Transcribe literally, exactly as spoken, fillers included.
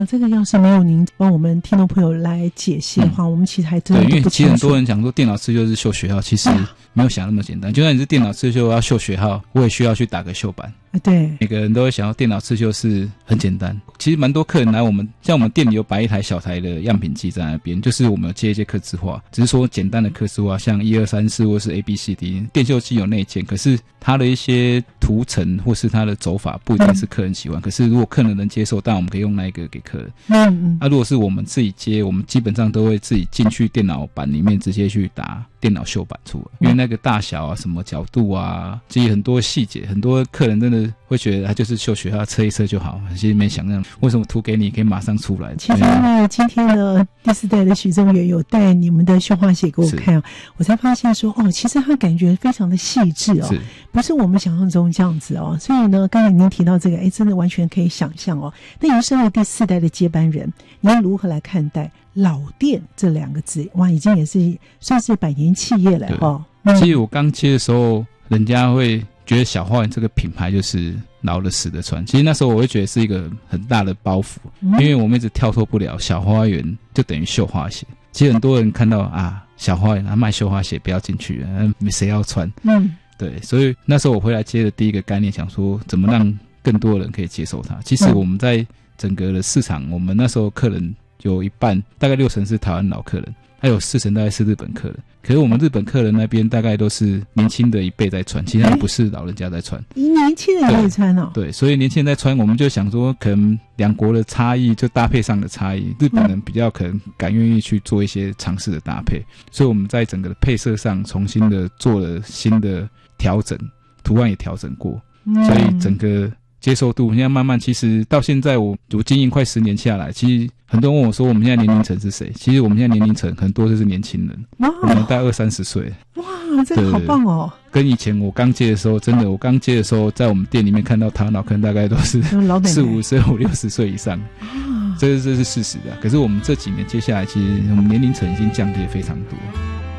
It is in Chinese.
这个要是没有您帮我们听众朋友来解析的话、嗯、我们其实还真的对，因为其实很多人讲说电脑刺绣是绣学号，其实没有想那么简单、啊、就算你是电脑刺绣要绣学号，我也需要去打个绣板。 对， 每个人都会想要电脑刺绣是很简单，其实蛮多客人来我们，像我们店里有摆一台小台的样品机在那边，就是我们有接一些客制化，只是说简单的客制化，像一二三四或是 A B C D， 电绣机有内建，可是它的一些图层或是它的走法不一定是客人喜欢、嗯、可是如果客人能接受，当然我们可以用那一个给客人。嗯嗯。那、啊、如果是我们自己接，我们基本上都会自己进去电脑板里面直接去打电脑绣版出来，因为那个大小啊、什么角度啊，其实很多细节，很多客人真的会觉得他就是绣学号测一测就好，其实没想象为什么图给你可以马上出来。 其实因为今天呢第四代的许宗元有带你们的绣花鞋给我看、啊、我才发现说哦，其实他感觉非常的细致哦，不是我们想象中这样子哦。所以呢刚才您提到这个，哎，真的完全可以想象哦。那您身为第四代的接班人，您如何来看待老店这两个字？哇，已经也是算是百年企业了哦。 其实我刚接的时候，人家会觉得小花园这个品牌就是老了死的船，其实那时候我会觉得是一个很大的包袱、嗯、因为我们一直跳脱不了小花园就等于绣花鞋。其实很多人看到啊小花园、啊、卖绣花鞋不要进去，谁要穿？嗯，对，所以那时候我回来接的第一个概念，想说怎么让更多人可以接受它。其实我们在整个的市场，我们那时候客人有一半，大概六成是台湾老客人，还有四成大概是日本客人。可是我们日本客人那边大概都是年轻的一辈在穿，其实不是老人家在穿。 年轻人也可以穿哦。 对，所以年轻人在穿，我们就想说，可能两国的差异，就搭配上的差异，日本人比较可能敢愿意去做一些尝试的搭配，所以我们在整个配色上重新的做了新的调整，图案也调整过，所以整个接受度现在慢慢，其实到现在我我经营快十年下来，其实很多人问我说我们现在年龄层是谁？其实我们现在年龄层很多就是年轻人，我们大概二三十岁。 哇，这个好棒哦！ 跟以前我刚接的时候，真的我刚接的时候，在我们店里面看到台湾老客人大概都是四五十、五六十岁以上，这这是事实的。可是我们这几年接下来，其实我们年龄层已经降低了非常多。